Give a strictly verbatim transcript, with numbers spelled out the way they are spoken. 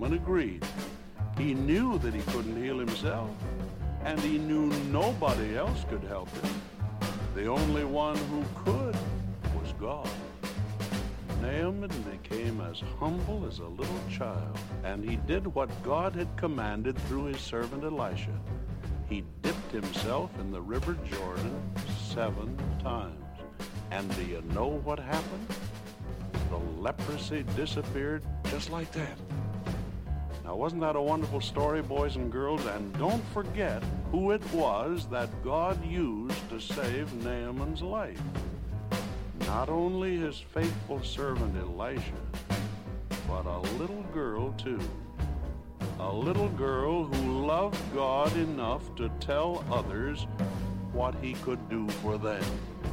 Naaman agreed. He knew that he couldn't heal himself, and he knew nobody else could help him. The only one who could was God. Naaman became as humble as a little child, and he did what God had commanded through his servant Elisha. He dipped himself in the river Jordan seven times. And do you know what happened? The leprosy disappeared just like that. Now, wasn't that a wonderful story, boys and girls? And don't forget who it was that God used to save Naaman's life. Not only his faithful servant Elisha, but a little girl too. A little girl who loved God enough to tell others what he could do for them.